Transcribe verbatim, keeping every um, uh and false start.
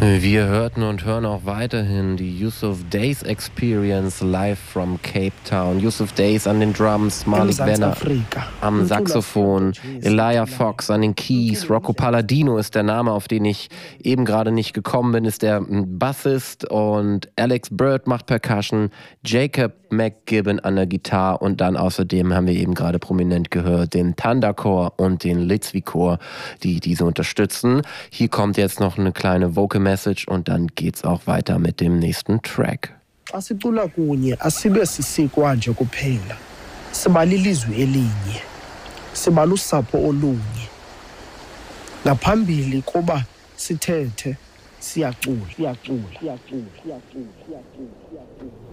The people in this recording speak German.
Wir hörten und hören auch weiterhin die Yusuf Days Experience live from Cape Town. Yusuf Days an den Drums, Malik Wenner am Saxophon, Elijah Fox an den Keys, Rocco Palladino ist der Name, auf den ich eben gerade nicht gekommen bin, ist der Bassist, und Alex Bird macht Percussion, Jacob McGibbon an der Gitarre, und dann außerdem haben wir eben gerade prominent gehört den Thundercore und den Litzvi-Chor, die diese unterstützen. Hier kommt jetzt noch eine kleine Vocal Message und dann geht's auch weiter mit dem nächsten Track. Asicula kunye asibe sisikwa nje kuphela. Sibalilizwe elinye. Sibalusapho olunye. Ngaphambili kuba sithethe siyacula, siyacula, siyacula, siyacula, siyacula.